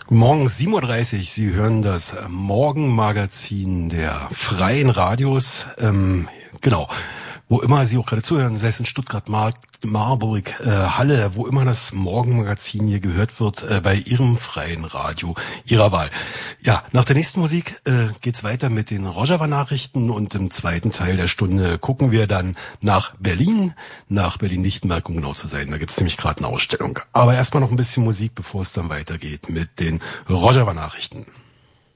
Morgen 7:30 Uhr, Sie hören das Morgenmagazin der Freien Radios. Genau, wo immer Sie auch gerade zuhören, sei es in Stuttgart, Marburg, Halle, wo immer das Morgenmagazin hier gehört wird, bei Ihrem freien Radio Ihrer Wahl. Ja, nach der nächsten Musik geht's weiter mit den Rojava-Nachrichten und im zweiten Teil der Stunde gucken wir dann nach Berlin-Lichtenberg, um genau zu sein. Da gibt's nämlich gerade eine Ausstellung. Aber erstmal noch ein bisschen Musik, bevor es dann weitergeht mit den Rojava-Nachrichten.